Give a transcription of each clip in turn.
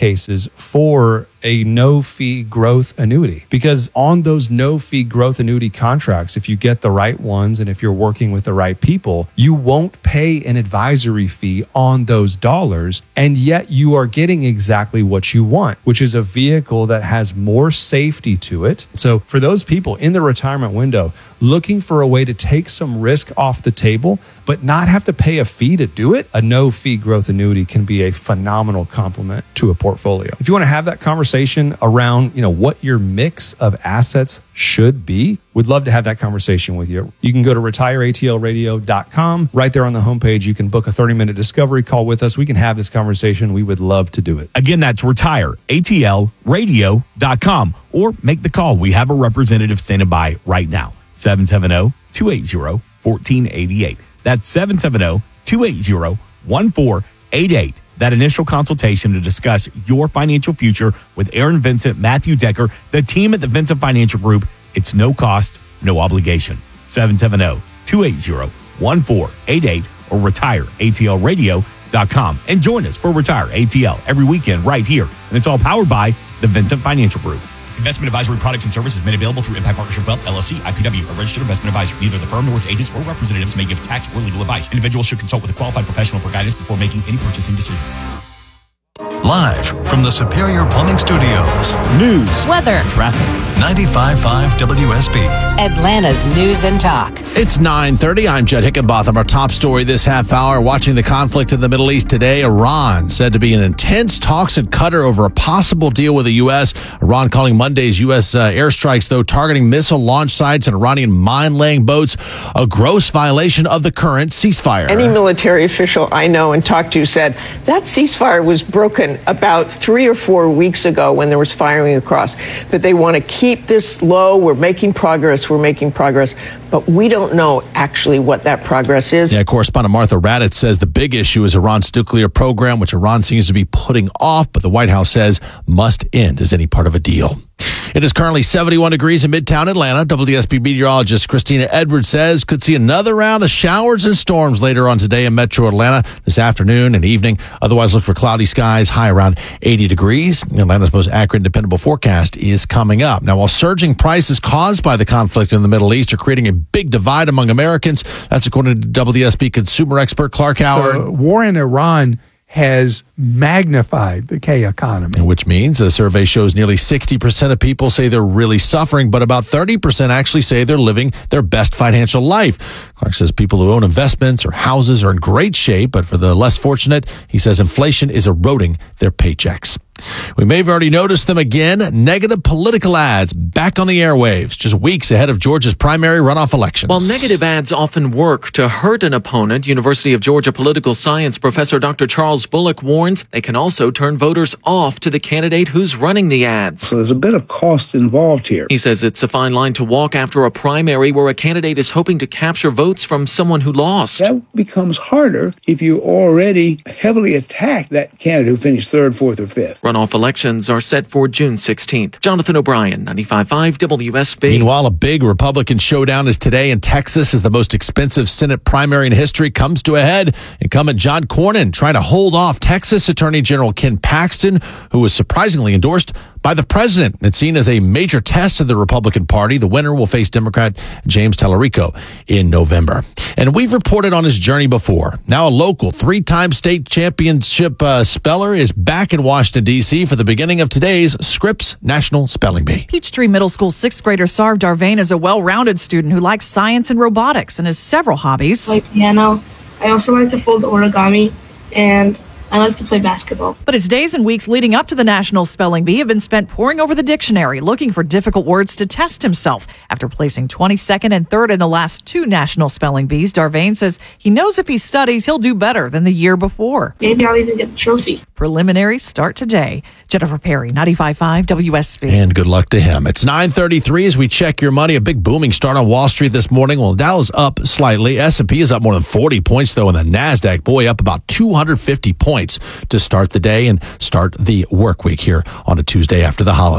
cases for a no-fee growth annuity. Because on those no-fee growth annuity contracts, if you get the right ones and if you're working with the right people, you won't pay an advisory fee on those dollars, and yet you are getting exactly what you want, which is a vehicle that has more safety to it. So for those people in the retirement window looking for a way to take some risk off the table, but not have to pay a fee to do it, a no-fee growth annuity can be a phenomenal complement to a portfolio. If you want to have that conversation around, what your mix of assets should be, we'd love to have that conversation with you. You can go to retireatlradio.com. Right there on the homepage, you can book a 30-minute discovery call with us. We can have this conversation. We would love to do it. Again, that's retireatlradio.com, or make the call. We have a representative standing by right now. 770-280-1488. That's 770-280-1488. That initial consultation to discuss your financial future with Aaron Vincent, Matthew Decker, the team at the Vincent Financial Group. It's no cost, no obligation. 770-280-1488 or retireatlradio.com. And join us for Retire ATL every weekend right here. And it's all powered by the Vincent Financial Group. Investment advisory products and services made available through Impact Partnership Wealth, LLC, IPW, a registered investment advisor. Neither the firm nor its agents or representatives may give tax or legal advice. Individuals should consult with a qualified professional for guidance before making any purchasing decisions. Live from the Superior Plumbing Studios. News, weather, traffic. 95.5 WSB. Atlanta's News and Talk. It's 9:30. I'm Judd Hickenbotham. Our top story this half hour, watching the conflict in the Middle East today. Iran said to be in intense talks in Qatar over a possible deal with the U.S. Iran calling Monday's U.S. airstrikes, though, targeting missile launch sites and Iranian mine-laying boats, a gross violation of the current ceasefire. Any military official I know and talked to said that ceasefire was broken about 3 or 4 weeks ago when there was firing across. But they want to keep this low. We're making progress. But we don't know actually what that progress is. Yeah, correspondent Martha Raddatz says the big issue is Iran's nuclear program, which Iran seems to be putting off, but the White House says must end as any part of a deal. It is currently 71 degrees in Midtown Atlanta. WSB meteorologist Christina Edwards says could see another round of showers and storms later on today in Metro Atlanta this afternoon and evening. Otherwise, look for cloudy skies, high around 80 degrees. Atlanta's most accurate and dependable forecast is coming up. Now, while surging prices caused by the conflict in the Middle East are creating a big divide among Americans, that's according to WSB consumer expert Clark Howard. The war in Iran has magnified the K economy. Which means a survey shows nearly 60% of people say they're really suffering, but about 30% actually say they're living their best financial life. Clark says people who own investments or houses are in great shape, but for the less fortunate, he says inflation is eroding their paychecks. We may have already noticed them again. Negative political ads back on the airwaves just weeks ahead of Georgia's primary runoff elections. While negative ads often work to hurt an opponent, University of Georgia political science professor Dr. Charles Bullock warns they can also turn voters off to the candidate who's running the ads. So there's a bit of cost involved here. He says it's a fine line to walk after a primary where a candidate is hoping to capture votes from someone who lost. That becomes harder if you already heavily attack that candidate who finished third, fourth, or fifth. Runoff elections are set for June 16th. Jonathan O'Brien, 95.5 WSB. Meanwhile, a big Republican showdown is today in Texas as the most expensive Senate primary in history comes to a head. Incumbent John Cornyn trying to hold off Texas Attorney General Ken Paxton, who was surprisingly endorsed by the president. It's seen as a major test of the Republican Party. The winner will face Democrat James Tallarico in November. And we've reported on his journey before. Now a local 3-time state championship speller is back in Washington, D.C. for the beginning of today's Scripps National Spelling Bee. Peachtree Middle School 6th grader Sarv Darvain is a well-rounded student who likes science and robotics and has several hobbies. I like piano. I also like to fold origami, and I like to play basketball. But his days and weeks leading up to the National Spelling Bee have been spent poring over the dictionary, looking for difficult words to test himself. After placing 22nd and 3rd in the last 2 National Spelling Bees, Darvain says he knows if he studies, he'll do better than the year before. Maybe I'll even get the trophy. Preliminaries start today. Jennifer Perry, 95.5 WSB. And good luck to him. It's 9:33 as we check your money. A big booming start on Wall Street this morning. Well, Dow's up slightly. S&P is up more than 40 points, though, and the NASDAQ, boy, up about 250 points to start the day and start the work week here on a Tuesday after the holiday.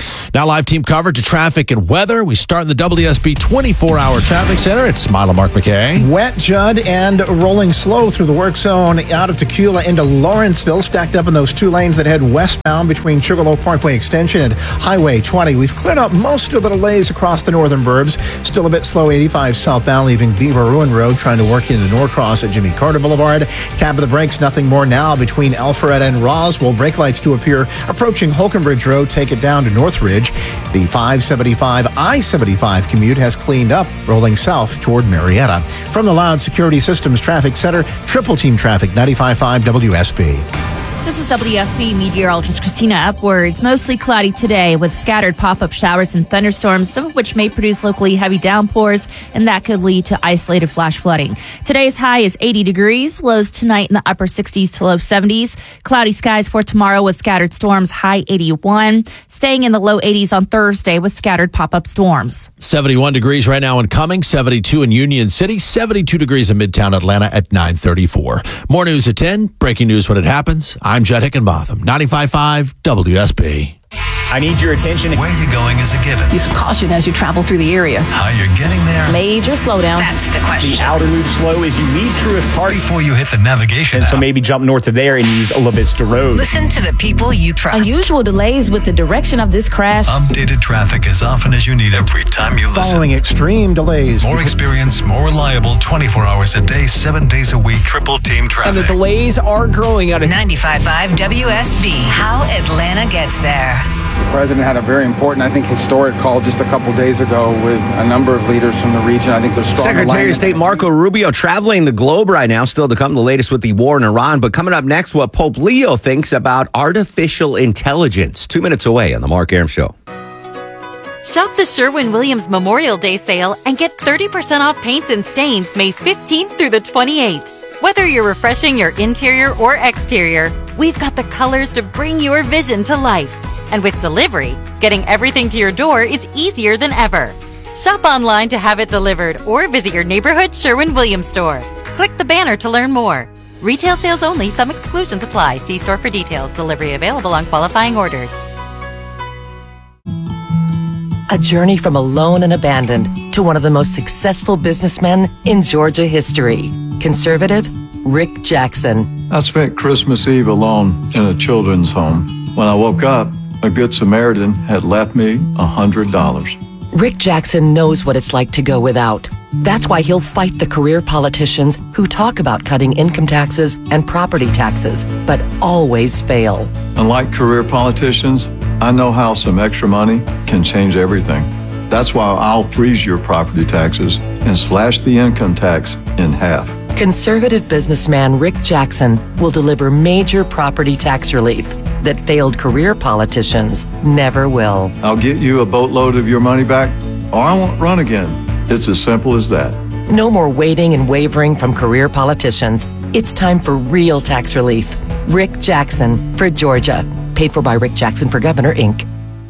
Now live team coverage of traffic and weather. We start in the WSB 24-hour traffic center. It's Smile and Mark McKay. Wet, Judd, and rolling slow through the work zone out of Tequila into Lawrenceville, stacked up in those two lanes that head westbound between Sugarloaf Parkway Extension and Highway 20. We've cleared up most of the delays across the northern burbs. Still a bit slow 85 southbound, leaving Beaver Ruin Road, trying to work into Norcross at Jimmy Carter Boulevard. Tap of the brakes, nothing more now between Alpharetta and Roswell. Brake lights do appear approaching Holkenbridge Road. Take it down to Northridge. The 575 I-75 commute has cleaned up, rolling south toward Marietta. From the Loud Security Systems Traffic Center, Triple Team Traffic, 95.5 WSB. This is WSB meteorologist Christina Upwards. Mostly cloudy today with scattered pop-up showers and thunderstorms, some of which may produce locally heavy downpours, and that could lead to isolated flash flooding. Today's high is 80 degrees, lows tonight in the upper 60s to low 70s. Cloudy skies for tomorrow with scattered storms, high 81. Staying in the low 80s on Thursday with scattered pop-up storms. 71 degrees right now in Cumming, 72 in Union City, 72 degrees in Midtown Atlanta at 9:34. More news at 10, breaking news when it happens. I'm Judd Hickenbotham, 95.5 WSB. I need your attention. Where you're going is a given. Use caution as you travel through the area. How you're getting there. Major slowdown. That's the question. The outer loop slow is you leave Truist Park Before you hit the navigation and app. so maybe jump north of there and use La Vista Road. Listen to the people you trust. Unusual delays with the direction of this crash. Updated traffic as often as you need every time you listen. Following extreme delays. More experience, more reliable, 24 hours a day, 7 days a week, Triple Team And Traffic. the delays are growing out of 95.5 WSB. How Atlanta gets there. The president had a very important, I think, historic call just a couple days ago with a number of leaders from the region. I think there's strong Secretary alignment. of State Marco Rubio traveling the globe right now, still to come, the latest with the war in Iran. But coming up next, what Pope Leo thinks about artificial intelligence. 2 minutes away on The Mark Arum Show. Shop the Sherwin-Williams Memorial Day sale and get 30% off paints and stains May 15th through the 28th. Whether you're refreshing your interior or exterior, we've got the colors to bring your vision to life. And with delivery, getting everything to your door is easier than ever. Shop online to have it delivered or visit your neighborhood Sherwin-Williams store. Click the banner to learn more. Retail sales only. Some exclusions apply. See store for details. Delivery available on qualifying orders. A journey from alone and abandoned to one of the most successful businessmen in Georgia history. Conservative Rick Jackson. I spent Christmas Eve alone in a children's home. When I woke up, a Good Samaritan had left me $100. Rick Jackson knows what it's like to go without. That's why he'll fight the career politicians who talk about cutting income taxes and property taxes, but always fail. Unlike career politicians, I know how some extra money can change everything. That's why I'll freeze your property taxes and slash the income tax in half. Conservative businessman Rick Jackson will deliver major property tax relief that failed career politicians never will. I'll get you a boatload of your money back, or I won't run again. It's as simple as that. No more waiting and wavering from career politicians. It's time for real tax relief. Rick Jackson for Georgia. Paid for by Rick Jackson for Governor, Inc.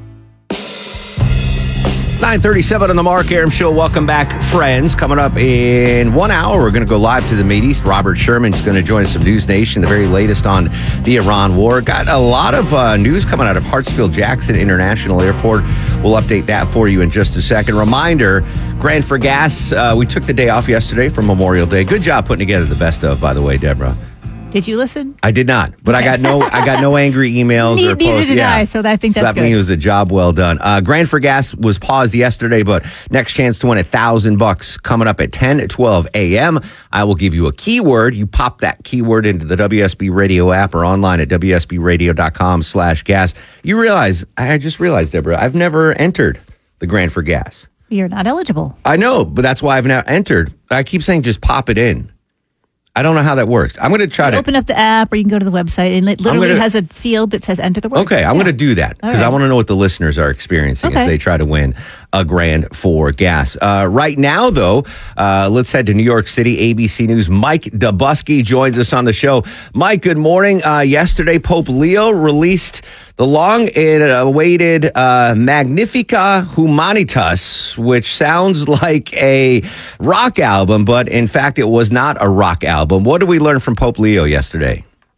9:37 on the Mark Arum Show. Welcome back, friends. Coming up in 1 hour, we're going to go live to the Mideast. Robert Sherman's going to join us from News Nation, the very latest on the Iran war. Got a lot of news coming out of Hartsfield-Jackson International Airport. We'll update that for you in just a second. Reminder, Grand for Gas, we took the day off yesterday for Memorial Day. Good job putting together the best of, by the way, Deborah. Did you listen? I did not, but I got no angry emails or posts. Neither did I, so I think that's that good. means it was a job well done. Grand for Gas was paused yesterday, but next chance to win $1,000 coming up at 10 at 12 a.m. I will give you a keyword. You pop that keyword into the WSB Radio app or online at WSBRadio.com/gas. I just realized, Deborah, I've never entered the Grand for Gas. You're not eligible. I know, but that's why I've now entered. I keep saying just pop it in. I don't know how that works. I'm going to try to open up the app, or you can go to the website, and it literally has a field that says enter the word. Okay, I'm going to do that because I want to know what the listeners are experiencing as they try to win a Grand for Gas. Right now, though, let's head to New York City. ABC News' Mike Dubusky joins us on the show. Mike, good morning. Yesterday, Pope Leo released the long-awaited Magnificat Humanitas, which sounds like a rock album, but in fact, it was not a rock album. What did we learn from Pope Leo yesterday?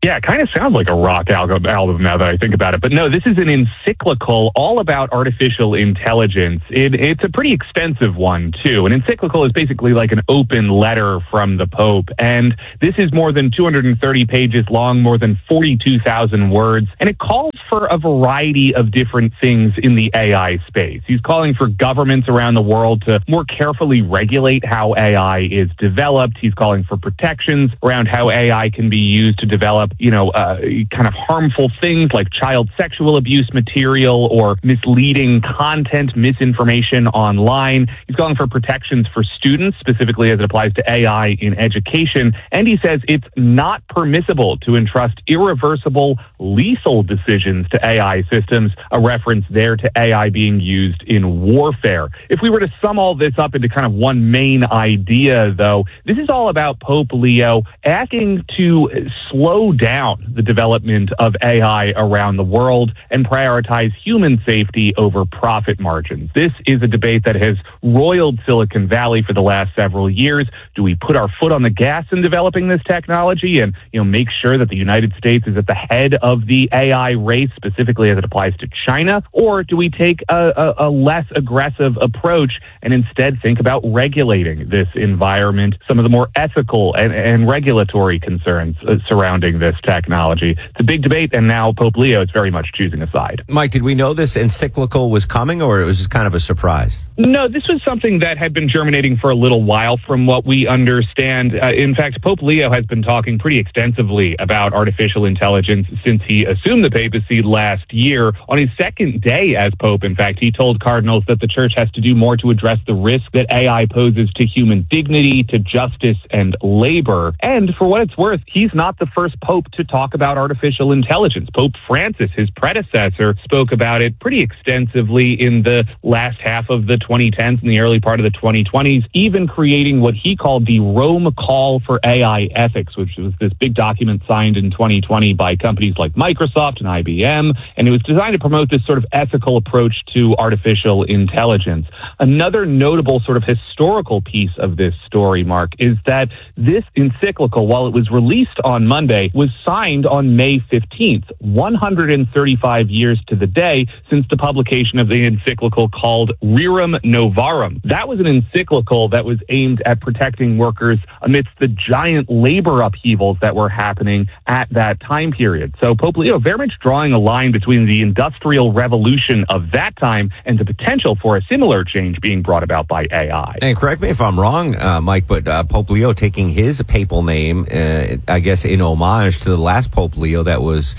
Yeah, it kind of sounds like a rock album now that I think about it. But no, this is an encyclical all about artificial intelligence. It's a pretty extensive one, too. An encyclical is basically like an open letter from the Pope. And this is more than 230 pages long, more than 42,000 words. And it calls for a variety of different things in the AI space. He's calling for governments around the world to more carefully regulate how AI is developed. He's calling for protections around how AI can be used to develop kind of harmful things like child sexual abuse material or misleading content, misinformation online. He's calling for protections for students, specifically as it applies to AI in education. And he says it's not permissible to entrust irreversible, lethal decisions to AI systems, a reference there to AI being used in warfare. If we were to sum all this up into kind of one main idea, though, this is all about Pope Leo asking to slow down the development of AI around the world and prioritize human safety over profit margins. This is a debate that has roiled Silicon Valley for the last several years. Do we put our foot on the gas in developing this technology and make sure that the United States is at the head of the AI race, specifically as it applies to China? Or do we take a less aggressive approach and instead think about regulating this environment, some of the more ethical and regulatory concerns surrounding this technology? It's a big debate, and now Pope Leo is very much choosing a side. Mike, did we know this encyclical was coming, or it was just kind of a surprise? No, this was something that had been germinating for a little while from what we understand. In fact, Pope Leo has been talking pretty extensively about artificial intelligence since he assumed the papacy last year. On his second day as Pope, in fact, he told cardinals that the church has to do more to address the risk that AI poses to human dignity, to justice, and labor. And for what it's worth, he's not the first Pope to talk about artificial intelligence. Pope Francis, his predecessor, spoke about it pretty extensively in the last half of the 2010s and the early part of the 2020s, even creating what he called the Rome Call for AI Ethics, which was this big document signed in 2020 by companies like Microsoft and IBM, and it was designed to promote this sort of ethical approach to artificial intelligence. Another notable sort of historical piece of this story, Mark, is that this encyclical, while it was released on Monday, was signed on May 15th, 135 years to the day since the publication of the encyclical called Rerum Novarum. That was an encyclical that was aimed at protecting workers amidst the giant labor upheavals that were happening at that time period. So Pope Leo very much drawing a line between the industrial revolution of that time and the potential for a similar change being brought about by AI. And correct me if I'm wrong, Mike, but Pope Leo taking his papal name, I guess in homage to the last Pope Leo that was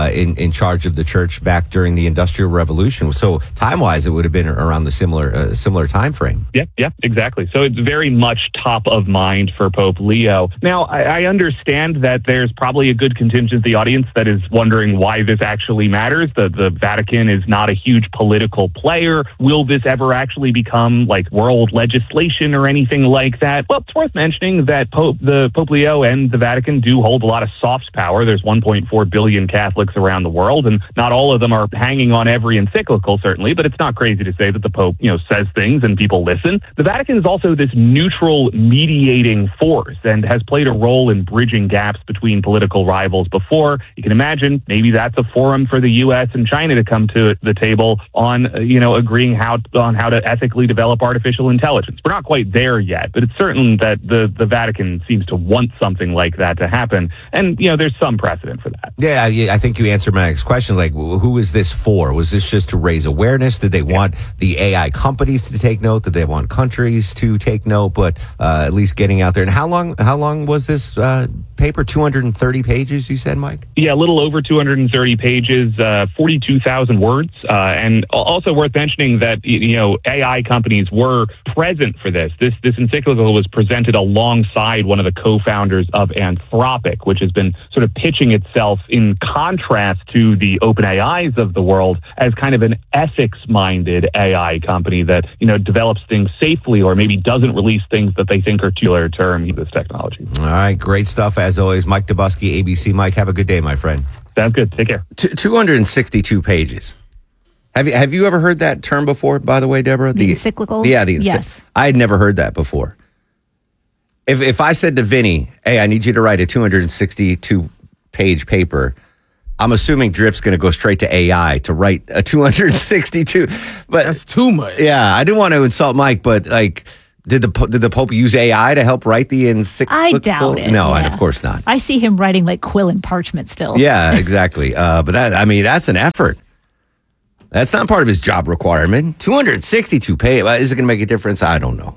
in charge of the church back during the Industrial Revolution. So time-wise, it would have been around the similar time frame. Yeah, exactly. So it's very much top of mind for Pope Leo. Now, I understand that there's probably a good contingent of the audience that is wondering why this actually matters. The Vatican is not a huge political player. Will this ever actually become like world legislation or anything like that? Well, it's worth mentioning that Pope Leo and the Vatican do hold a lot of soft power. There's 1.4 billion Catholics around the world, and not all of them are hanging on every encyclical, certainly, but it's not crazy to say that the Pope, says things and people listen. The Vatican is also this neutral mediating force and has played a role in bridging gaps between political rivals before. You can imagine maybe that's a forum for the U.S. and China to come to the table on, agreeing on how to ethically develop artificial intelligence. We're not quite there yet, but it's certain that the Vatican seems to want something like that to happen. And, there's some precedent for that. Yeah, I think you answered my next question. Like, who is this for? Was this just to raise awareness? Did they want the AI companies to take note? Did they want countries to take note? But at least getting out there. And how long was this paper? 230 pages, you said, Mike? Yeah, a little over 230 pages, 42,000 words. And also worth mentioning that, AI companies were present for this. This encyclical was presented alongside one of the co-founders of Anthropic, which has been sort of pitching itself in contrast to the OpenAIs of the world as kind of an ethics-minded AI company that, develops things safely or maybe doesn't release things that they think are too term this technology. All right, great stuff as always. Mike Dubusky, ABC. Mike, have a good day, my friend. Sounds good. Take care. 262 pages. Have you ever heard that term before, by the way, Deborah? The encyclical? Yeah, yes. I had never heard that before. If I said to Vinny, hey, I need you to write a 262 page paper. I'm assuming Drip's going to go straight to AI to write a 262. But that's too much. Yeah, I didn't want to insult Mike, but like, did the Pope use AI to help write the encyclical? I doubt it. No, yeah. of course not. I see him writing like quill and parchment still. Yeah, exactly. But that's an effort. That's not part of his job requirement. 262 pay. Is it going to make a difference? I don't know.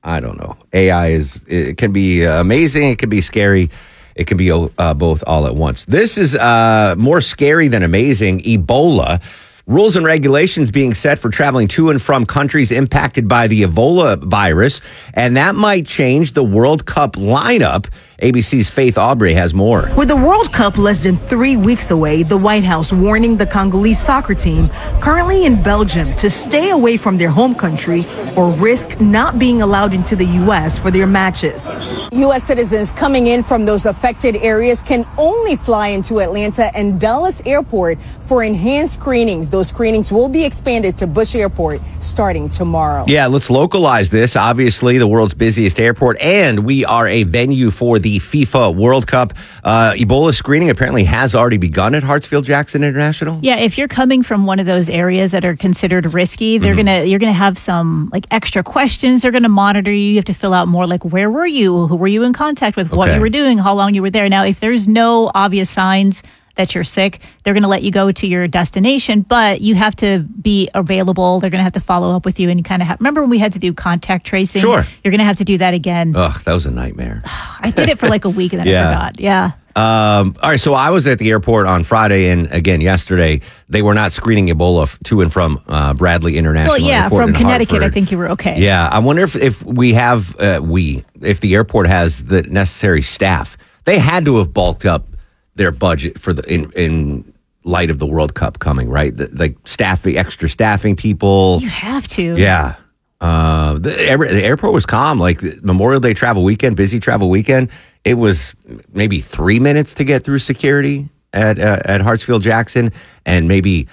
AI it can be amazing. It can be scary. It can be both all at once. This is more scary than amazing. Ebola. Rules and regulations being set for traveling to and from countries impacted by the Ebola virus. And that might change the World Cup lineup. ABC's Faith Aubrey has more. With the World Cup less than 3 weeks away, the White House warning the Congolese soccer team currently in Belgium to stay away from their home country or risk not being allowed into the U.S. for their matches. U.S. citizens coming in from those affected areas can only fly into Atlanta and Dulles Airport for enhanced screenings. Those screenings will be expanded to Bush Airport starting tomorrow. Yeah, let's localize this. Obviously, the world's busiest airport, and we are a venue for the FIFA World Cup. Ebola screening apparently has already begun at Hartsfield-Jackson International. Yeah, if you're coming from one of those areas that are considered risky, you're gonna have some like extra questions. They're gonna monitor you. You have to fill out more like where were you, who were you in contact with, what you were doing, how long you were there. Now, if there's no obvious signs that you're sick, they're going to let you go to your destination, but you have to be available. They're going to have to follow up with you and kind of remember when we had to do contact tracing? Sure. You're going to have to do that again. Ugh, that was a nightmare. I did it for like a week and then I forgot. Yeah. All right, so I was at the airport on Friday and again yesterday. They were not screening Ebola to and from Bradley International Airport from in Connecticut, Hartford. I think you were okay. Yeah, I wonder if we have if the airport has the necessary staff. They had to have bulked up their budget for in light of the World Cup coming, right? Like extra staffing people. You have to. Yeah. The airport was calm. Like Memorial Day travel weekend, busy travel weekend. It was maybe 3 minutes to get through security at Hartsfield-Jackson, and maybe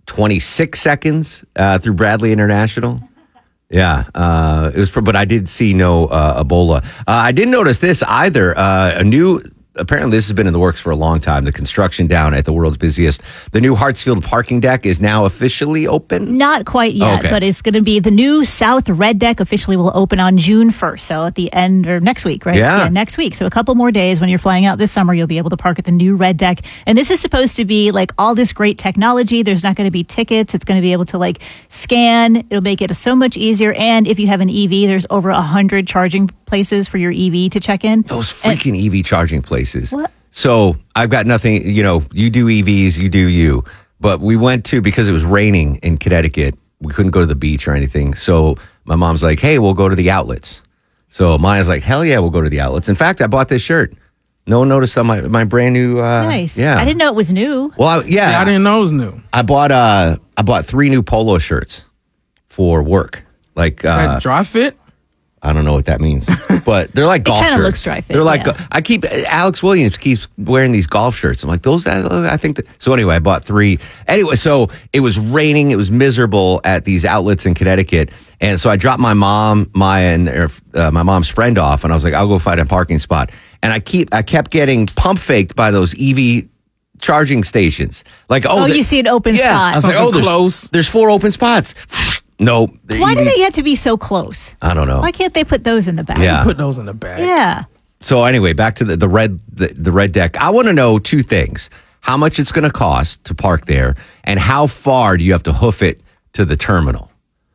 26 seconds through Bradley International. Yeah, it was. But I did see no Ebola. I didn't notice this either. Apparently, this has been in the works for a long time. The construction down at the world's busiest. The new Hartsfield parking deck is now officially open? Not quite yet, but it's going to be the new South Red Deck officially will open on June 1st. So at the end, or next week, right? Yeah, next week. So a couple more days when you're flying out this summer, you'll be able to park at the new Red Deck. And this is supposed to be like all this great technology. There's not going to be tickets. It's going to be able to like scan. It'll make it so much easier. And if you have an EV, there's over 100 charging places for your EV to check in. Those freaking EV charging places. What? So I've got nothing, you do EVs, you do you. But we went to, because it was raining in Connecticut, we couldn't go to the beach or anything. So my mom's like, hey, we'll go to the outlets. So Maya's like, hell yeah, we'll go to the outlets. In fact, I bought this shirt. No one noticed on my brand new. Nice. Yeah. I didn't know it was new. Well, I didn't know it was new. I bought 3 new polo shirts for work. Like dry fit? I don't know what that means, but they're like golf shirts. It kind of looks dry fit. They're like Alex Williams keeps wearing these golf shirts. I'm like, those. I think that. So anyway, I bought 3. Anyway, so it was raining. It was miserable at these outlets in Connecticut, and so I dropped my mom, Maya, and my mom's friend off, and I was like, I'll go find a parking spot. And I kept getting pump faked by those EV charging stations. Like, you see an open spot. I was like, there's 4 open spots. No. Why do they have to be so close? I don't know. Why can't they put those in the back? Yeah. Put those in the back. Yeah. So anyway, back to the red deck. I want to know 2 things: how much it's going to cost to park there, and how far do you have to hoof it to the terminal?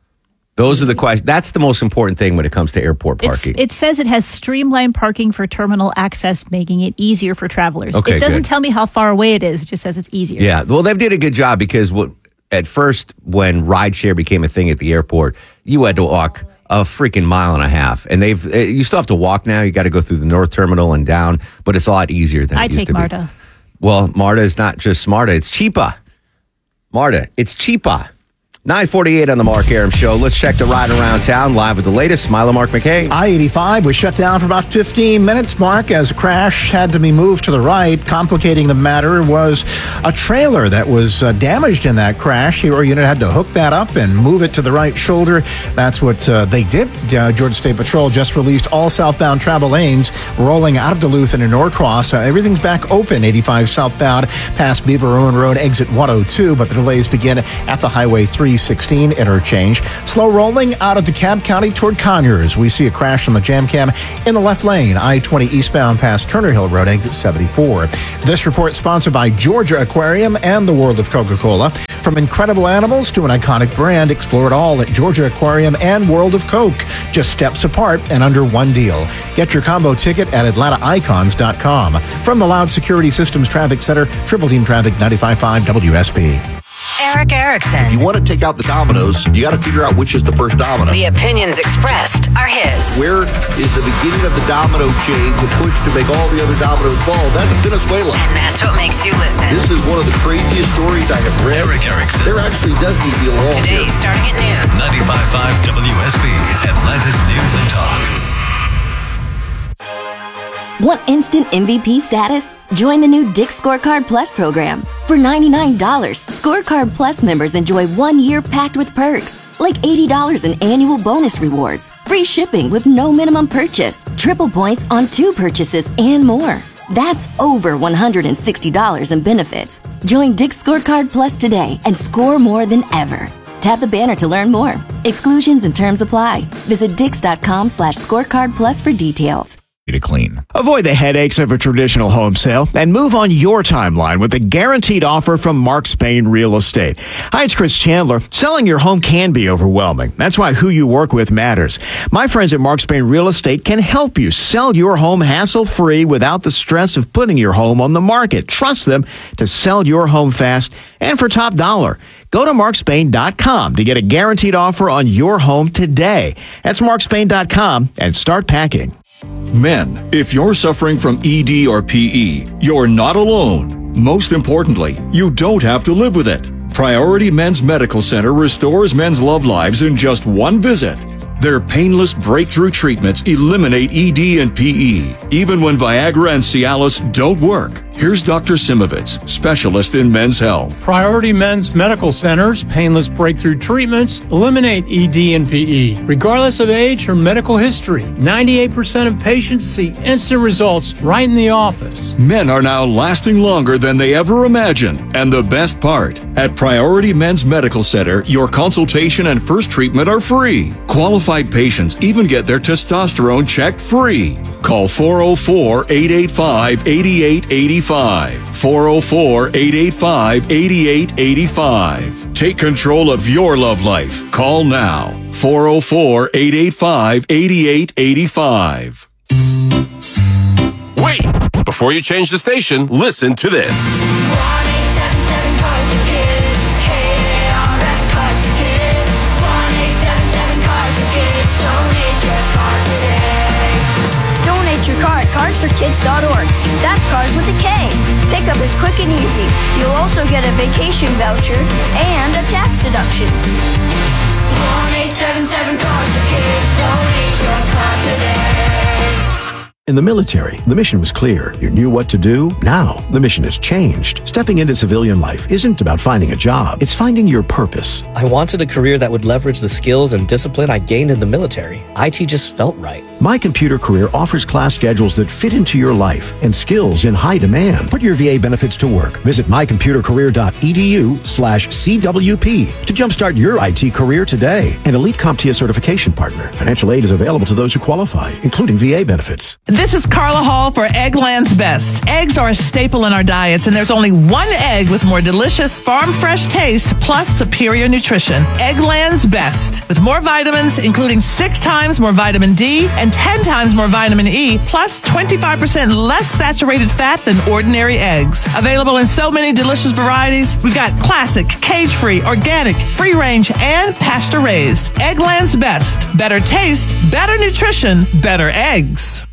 Those are the questions. That's the most important thing when it comes to airport parking. It says it has streamlined parking for terminal access, making it easier for travelers. Okay, it doesn't tell me how far away it is. It just says it's easier. Yeah. Well, they did a good job because at first, when rideshare became a thing at the airport, you had to walk a freaking mile and a half. And you still have to walk now. You got to go through the North Terminal and down, but it's a lot easier than it used to be. I take MARTA. Well, MARTA is not just MARTA, it's cheaper. MARTA, it's cheaper. 9:48 on the Mark Arum Show. Let's check the ride around town live with the latest. Smile, Mark McKay. I-85 was shut down for about 15 minutes, Mark, as a crash had to be moved to the right. Complicating the matter was a trailer that was damaged in that crash. Your unit had to hook that up and move it to the right shoulder. That's what they did. Georgia State Patrol just released all southbound travel lanes rolling out of Duluth into Norcross. Everything's back open. 85 southbound past Beaver Ruin Road, exit 102, but the delays begin at the Highway 316 interchange. Slow rolling out of DeKalb County toward Conyers. We see a crash on the jam cam in the left lane, I-20 eastbound past Turner Hill Road, exit 74. This report sponsored by Georgia Aquarium and the World of Coca-Cola. From incredible animals to an iconic brand, explore it all at Georgia Aquarium and World of Coke. Just steps apart and under one deal. Get your combo ticket at AtlantaIcons.com. From the Loud Security Systems Traffic Center, Triple Team Traffic 95.5 WSB. Eric Erickson. If you want to take out the dominoes, you got to figure out which is the first domino. The opinions expressed are his. Where is the beginning of the domino chain to push to make all the other dominoes fall? That's Venezuela. And that's what makes you listen. This is one of the craziest stories I have read. Eric Erickson. There actually does need to be a law Today, here. starting at noon. 95.5 WSB, Atlanta's News and Talk. Want instant MVP status? Join the new Dick's Scorecard Plus program. For $99, Scorecard Plus members enjoy 1 year packed with perks, like $80 in annual bonus rewards, free shipping with no minimum purchase, triple points on 2 purchases, and more. That's over $160 in benefits. Join Dick's Scorecard Plus today and score more than ever. Tap the banner to learn more. Exclusions and terms apply. Visit Dix.com/scorecardplus for details. To clean. Avoid the headaches of a traditional home sale and move on your timeline with a guaranteed offer from Mark Spain Real Estate. Hi, it's Chris Chandler. Selling your home can be overwhelming. That's why who you work with matters. My friends at Mark Spain Real Estate can help you sell your home hassle-free without the stress of putting your home on the market. Trust them to sell your home fast and for top dollar. Go to markspain.com to get a guaranteed offer on your home today. That's markspain.com and start packing. Men, if you're suffering from ED or PE, you're not alone. Most importantly, you don't have to live with it. Priority Men's Medical Center restores men's love lives in just one visit. Their painless breakthrough treatments eliminate ED and PE, even when Viagra and Cialis don't work. Here's Dr. Simovitz, specialist in men's health. Priority Men's Medical Center's painless breakthrough treatments eliminate ED and PE, regardless of age or medical history. 98% of patients see instant results right in the office. Men are now lasting longer than they ever imagined. And the best part, at Priority Men's Medical Center, your consultation and first treatment are free. Qualified patients even get their testosterone checked free. Call 404-885-8885. 404-885-8885. Take control of your love life. Call now. 404-885-8885. Wait! Before you change the station, listen to this. CarsForKids.org. That's cars with a K. Pickup is quick and easy. You'll also get a vacation voucher and a tax deduction. 1-877 Cars for Kids. Donate your car today. In the military, the mission was clear. You knew what to do. Now, the mission has changed. Stepping into civilian life isn't about finding a job. It's finding your purpose. I wanted a career that would leverage the skills and discipline I gained in the military. IT just felt right. My Computer Career offers class schedules that fit into your life and skills in high demand. Put your VA benefits to work. Visit mycomputercareer.edu/CWP to jumpstart your IT career today. An elite CompTIA certification partner. Financial aid is available to those who qualify, including VA benefits. This is Carla Hall for Eggland's Best. Eggs are a staple in our diets, and there's only one egg with more delicious, farm-fresh taste plus superior nutrition. Eggland's Best. With more vitamins, including 6 times more vitamin D and 10 times more vitamin E, plus 25% less saturated fat than ordinary eggs. Available in so many delicious varieties. We've got classic, cage-free, organic, free-range, and pasture-raised. Eggland's Best. Better taste, better nutrition, better eggs.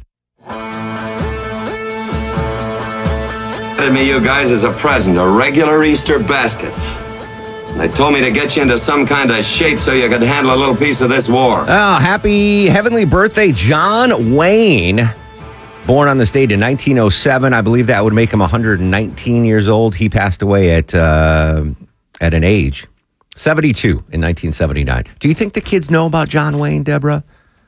Me, you guys, as a present, a regular Easter basket. They told me to get you into some kind of shape so you could handle a little piece of this war. Oh, happy heavenly birthday, John Wayne. Born on this date in 1907. I believe that would make him 119 years old. He passed away at an age 72 in 1979. Do you think the kids know about John Wayne, Deborah?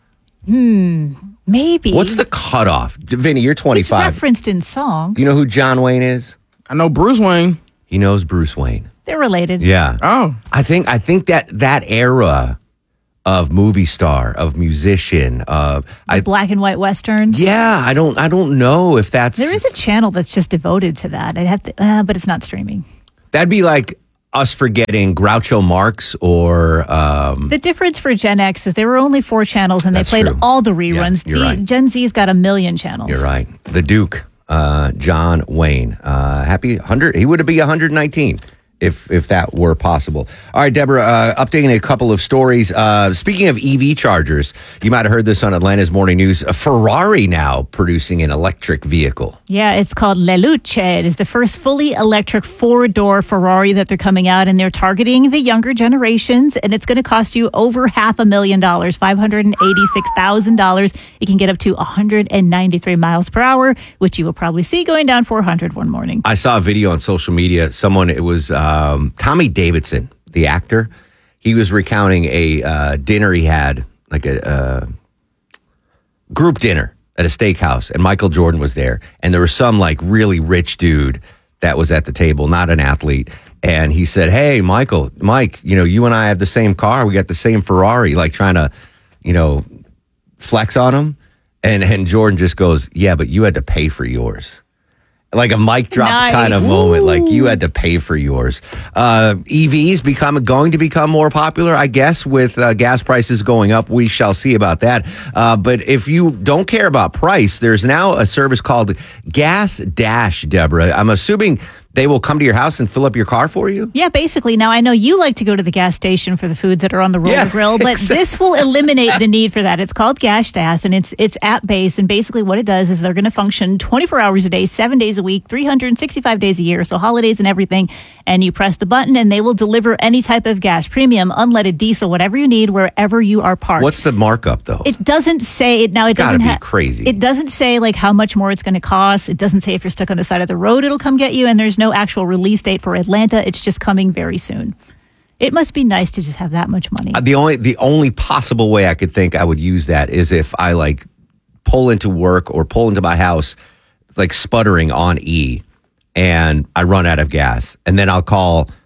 Maybe. What's the cutoff? Vinny, you're It's 25. referenced in songs. Do you know who John Wayne is? I know Bruce Wayne. He knows Bruce Wayne. They're related. Yeah. Oh. I think that era of movie star, of musician, of Black and white westerns. yeah, I don't know if that's There is a channel that's just devoted to that. I'd have to, but it's not streaming. that'd be like us forgetting Groucho Marx or The difference for Gen X is there were only 4 channels and they That's played true. all the reruns. Yeah, you're right. Gen Z's got 1 million channels. You're right. The Duke, John Wayne. Happy 100. He would be 119 if that were possible. All right, Deborah, updating a couple of stories. Speaking of EV chargers, you might have heard this on Atlanta's Morning News. A Ferrari now producing an electric vehicle. Yeah, it's called Le Luce. It is the first fully electric 4-door Ferrari that they're coming out, and they're targeting the younger generations, and it's going to cost you over $500,000, $586,000. It can get up to 193 miles per hour, which you will probably see going down 400 one morning. I saw a video on social media. It was Tommy Davidson, the actor. He was recounting a dinner he had, like a group dinner at a steakhouse, and Michael Jordan was there, and there was some like really rich dude that was at the table, not an athlete, and he said, "Hey, Mike, you and I have the same car. We got the same Ferrari," like trying to, flex on him, and Jordan just goes, "Yeah, but you had to pay for yours." Like a mic drop kind of moment, like you had to pay for yours. EVs going to become more popular, I guess, with gas prices going up. We shall see about that. But if you don't care about price, there's now a service called Gas Dash, Deborah. I'm assuming they will come to your house and fill up your car for you? Yeah, basically. Now, I know you like to go to the gas station for the foods that are on the roller grill, but this will eliminate the need for that. It's called Gas Dash, and it's app-based, and basically what it does is they're going to function 24 hours a day, 7 days a week, 365 days a year, so holidays and everything, and you press the button, and they will deliver any type of gas, premium, unleaded, diesel, whatever you need, wherever you are parked. What's the markup, though? It doesn't say, now it doesn't have, crazy. It doesn't say like how much more it's going to cost. It doesn't say if you're stuck on the side of the road, it'll come get you, and there's no actual release date for Atlanta. It's just coming very soon. It must be nice to just have that much money. The only possible way I could think I would use that is if I like pull into work or pull into my house like sputtering on E and I run out of gas, and then I'd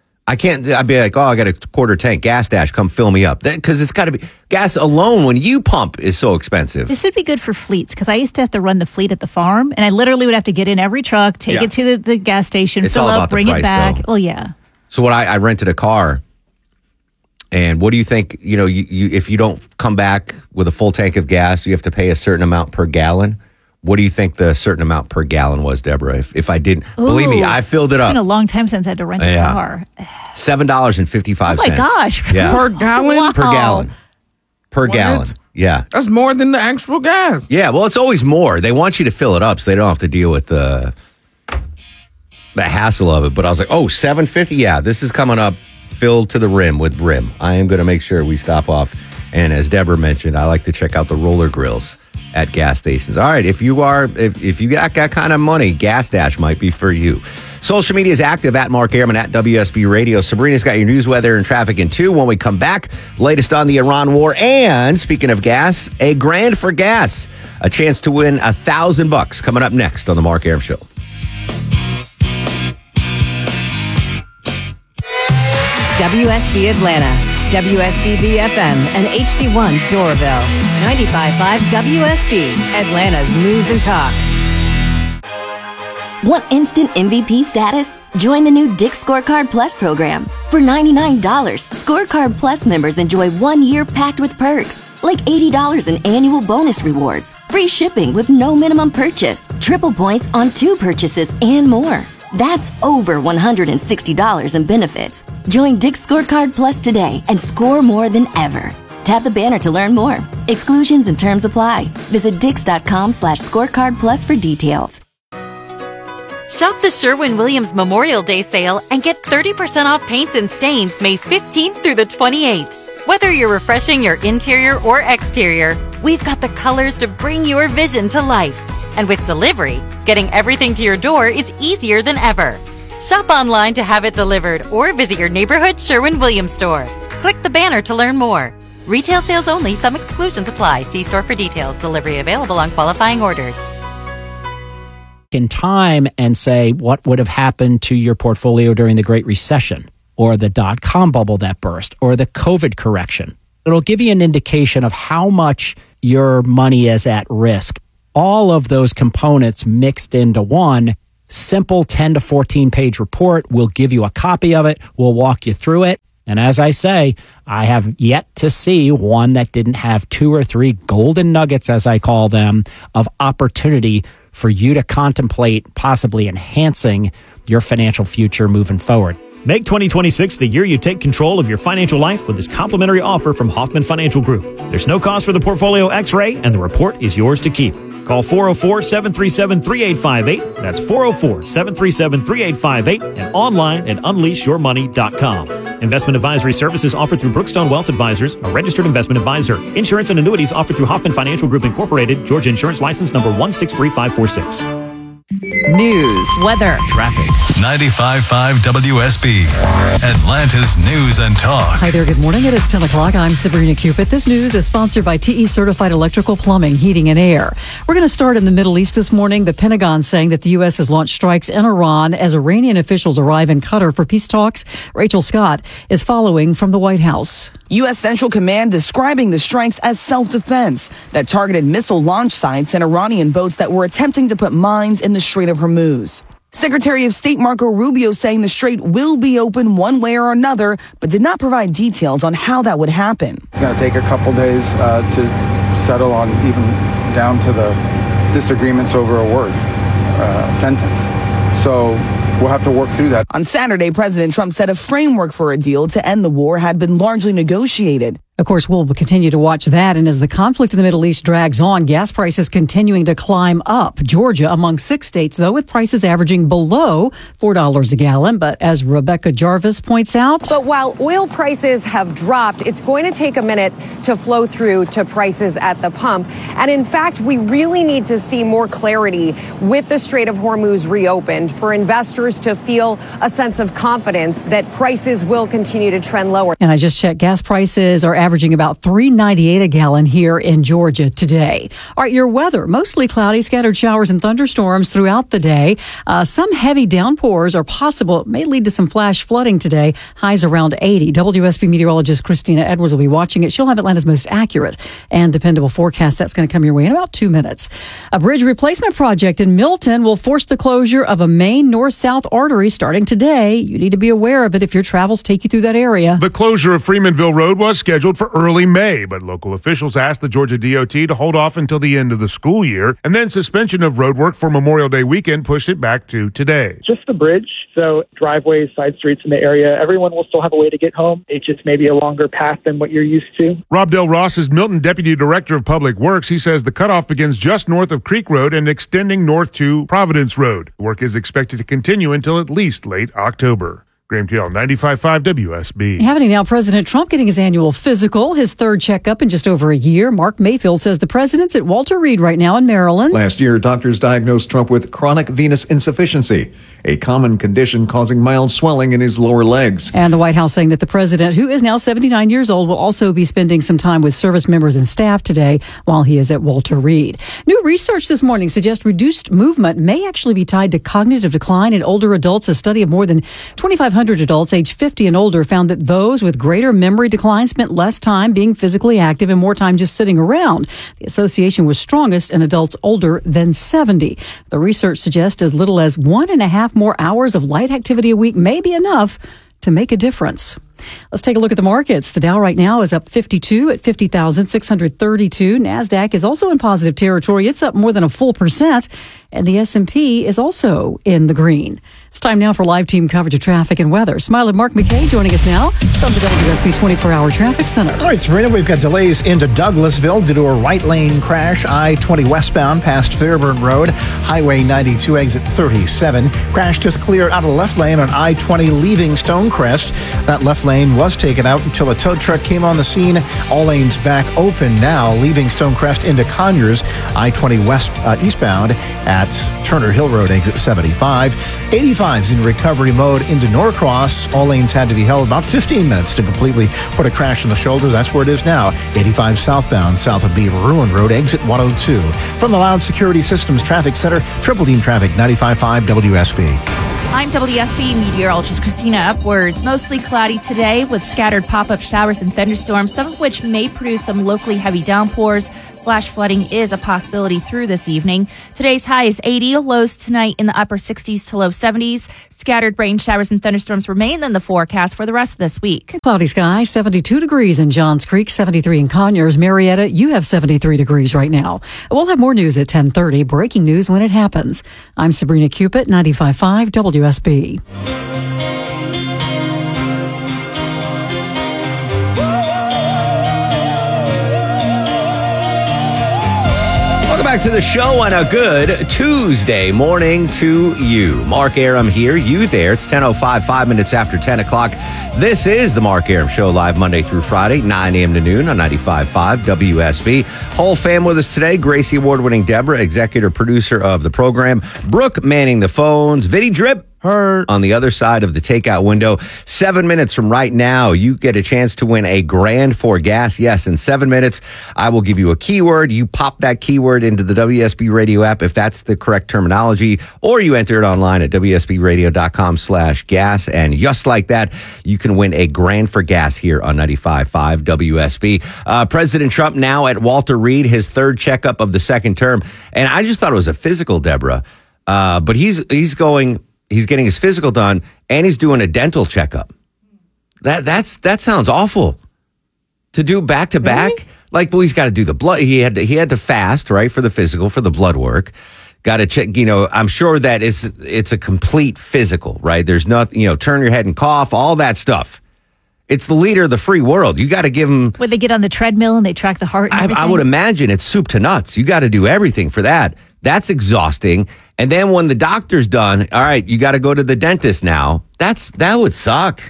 be like, oh, I got a quarter tank, Gas Dash, come fill me up. Because it's got to be, gas alone when you pump is so expensive. This would be good for fleets, because I used to have to run the fleet at the farm, and I literally would have to get in every truck, take it to the gas station, It's fill all up, about the bring price, it back. though. Well, yeah. So what I rented a car, and what do you think, you if you don't come back with a full tank of gas, you have to pay a certain amount per gallon. What do you think the certain amount per gallon was, Deborah? If I didn't, believe me, I filled it up. It's been a long time since I had to rent a car. $7.55. Oh my gosh. Yeah. Per gallon? Wow. Per gallon. Per What? gallon. Yeah. That's more than the actual gas. Yeah, well, it's always more. They want you to fill it up so they don't have to deal with the hassle of it. But I was like, oh, $7.50? Yeah, this is coming up filled to the rim with brim. I am going to make sure we stop off. And as Deborah mentioned, I like to check out the roller grills at gas stations. All right, if you got kind of money, Gas Dash might be for you. Social media is active at Mark Airman, at WSB Radio. Sabrina's got your news, weather, and traffic in 2. When we come back, latest on the Iran war. And speaking of gas, a grand for gas. A chance to win $1,000 coming up next on the Mark Arum Show. WSB Atlanta, WSB FM, and HD1 Doraville. 95.5 WSB, Atlanta's news and talk. Want instant MVP status? Join the new Dick's Scorecard Plus program. For $99, Scorecard Plus members enjoy 1 year packed with perks, like $80 in annual bonus rewards, free shipping with no minimum purchase, triple points on 2 purchases, and more. That's over $160 in benefits. Join Dick's Scorecard Plus today and score more than ever. Tap the banner to learn more. Exclusions and terms apply. Visit dix.com/scorecard plus for details. Shop the Sherwin-Williams Memorial Day sale and get 30% off paints and stains May 15th through the 28th. Whether you're refreshing your interior or exterior, we've got the colors to bring your vision to life. And with delivery, getting everything to your door is easier than ever. Shop online to have it delivered or visit your neighborhood Sherwin-Williams store. Click the banner to learn more. Retail sales only. Some exclusions apply. See store for details. Delivery available on qualifying orders. In time and say what would have happened to your portfolio during the Great Recession or the dot-com bubble that burst or the COVID correction. It'll give you an indication of how much your money is at risk. All of those components mixed into one simple 10 to 14 page report. We'll give you a copy of it. We'll walk you through it. And as I say, I have yet to see one that didn't have 2 or 3 golden nuggets, as I call them, of opportunity for you to contemplate possibly enhancing your financial future moving forward. Make 2026 the year you take control of your financial life with this complimentary offer from Hoffman Financial Group. There's no cost for the portfolio x-ray, and the report is yours to keep. Call 404-737-3858. That's 404-737-3858 and online at unleashyourmoney.com. Investment advisory services offered through Brookstone Wealth Advisors, a registered investment advisor. Insurance and annuities offered through Hoffman Financial Group Incorporated, Georgia Insurance License number 163546. News, weather, traffic. 95.5 WSB, Atlanta's News and Talk. Hi there, good morning. It is 10 o'clock. I'm Sabrina Cupid. This news is sponsored by TE Certified Electrical Plumbing, Heating and Air. We're going to start in the Middle East this morning. The Pentagon saying that the U.S. has launched strikes in Iran as Iranian officials arrive in Qatar for peace talks. Rachel Scott is following from the White House. U.S. Central Command describing the strikes as self-defense that targeted missile launch sites and Iranian boats that were attempting to put mines in the Strait of Hormuz. Secretary of State Marco Rubio saying the strait will be open one way or another, but did not provide details on how that would happen. It's going to take a couple days to settle on, even down to the disagreements over a word, sentence. So we'll have to work through that. On Saturday, President Trump said a framework for a deal to end the war had been largely negotiated. Of course, we'll continue to watch that. And as the conflict in the Middle East drags on, gas prices continuing to climb up. Georgia among 6 states, though, with prices averaging below $4 a gallon. But as Rebecca Jarvis points out. But while oil prices have dropped, it's going to take a minute to flow through to prices at the pump. And in fact, we really need to see more clarity with the Strait of Hormuz reopened for investors to feel a sense of confidence that prices will continue to trend lower. And I just checked, gas prices are averaging about $3.98 a gallon here in Georgia today. All right, your weather, mostly cloudy, scattered showers and thunderstorms throughout the day. Some heavy downpours are possible. It may lead to some flash flooding today. Highs around 80. WSB meteorologist Christina Edwards will be watching it. She'll have Atlanta's most accurate and dependable forecast. That's going to come your way in about 2 minutes. A bridge replacement project in Milton will force the closure of a main north-south artery starting today. You need to be aware of it if your travels take you through that area. The closure of Freemanville Road was scheduled for early May, but local officials asked the Georgia DOT to hold off until the end of the school year, and then suspension of road work for Memorial Day weekend pushed it back to today. Just the bridge, so driveways, side streets in the area, everyone will still have a way to get home. It's just maybe a longer path than what you're used to. Rob Del Ross is Milton Deputy Director of Public Works. He says the cutoff begins just north of Creek Road and extending north to Providence Road. The work is expected to continue until at least late October. Graham Teal, 95.5 WSB. Happening now, President Trump getting his annual physical, his third checkup in just over a year. Mark Mayfield says the president's at Walter Reed right now in Maryland. Last year, doctors diagnosed Trump with chronic venous insufficiency, a common condition causing mild swelling in his lower legs. And the White House saying that the president, who is now 79 years old, will also be spending some time with service members and staff today while he is at Walter Reed. New research this morning suggests reduced movement may actually be tied to cognitive decline in older adults. A study of more than 2,500 adults aged 50 and older found that those with greater memory decline spent less time being physically active and more time just sitting around. The association was strongest in adults older than 70. The research suggests as little as 1.5 more hours of light activity a week may be enough to make a difference. Let's take a look at the markets. The Dow right now is up 52 at 50,632. NASDAQ is also in positive territory. It's up more than a full percent. and the S&P is also in the green. It's time now for live team coverage of traffic and weather. Smile and Mark McKay joining us now from the WSB 24-hour traffic center. All right, Serena, we've got delays into Douglasville due to a right lane crash. I-20 westbound past Fairburn Road. Highway 92 exit 37. Crash just cleared out of left lane on I-20 leaving Stonecrest. That left lane was taken out until a tow truck came on the scene. All lanes back open now, leaving Stonecrest into Conyers. I-20 west eastbound at Turner Hill Road exit 75. 85's in recovery mode into Norcross. All lanes had to be held about 15 minutes to completely put a crash in the shoulder. That's where it is now. 85 southbound, south of Beaver Ruin Road, exit 102. From the Loud Security Systems Traffic Center, Triple Team Traffic, 95.5 WSB. I'm WSB meteorologist Christina Upwards. Mostly cloudy today with scattered pop-up showers and thunderstorms, some of which may produce some locally heavy downpours. Flash flooding is a possibility through this evening. Today's high is 80, lows tonight in the upper 60s to low 70s. Scattered rain showers and thunderstorms remain in the forecast for the rest of this week. Cloudy sky, 72 degrees in Johns Creek, 73 in Conyers. Marietta, you have 73 degrees right now. We'll have more news at 10:30. Breaking news when it happens. I'm Sabrina Cupid, 95.5 WSB. Back to the show on a good Tuesday morning to you. Mark Arum here, you there. It's 10:05, 5 minutes after 10 o'clock. This is the Mark Arum Show, live Monday through Friday, 9 a.m. to noon on 95.5 WSB. Whole fam with us today. Gracie Award-winning Deborah, executive producer of the program. Brooke manning the phones. Vinny Drip. Her on the other side of the takeout window. 7 minutes from right now, you get a chance to win a grand for gas. Yes, in 7 minutes, I will give you a keyword. You pop that keyword into the WSB Radio app if that's the correct terminology, or you enter it online at WSBradio.com/gas. And just like that, you can win a grand for gas here on 95.5 WSB. President Trump now at Walter Reed, his third checkup of the second term. And I just thought it was a physical, Deborah. But he's getting his physical done, and he's doing a dental checkup. That sounds awful to do back to back. Really? Like, well, he's got to do the blood. He had to fast, right, for the physical, for the blood work. Got to check. I'm sure that it's a complete physical, right? There's nothing. Turn your head and cough, all that stuff. It's the leader of the free world. You got to give him. Would they get on the treadmill and they track the heart? And I would imagine it's soup to nuts. You got to do everything for that. That's exhausting. And then when the doctor's done, all right, you got to go to the dentist now. That would suck.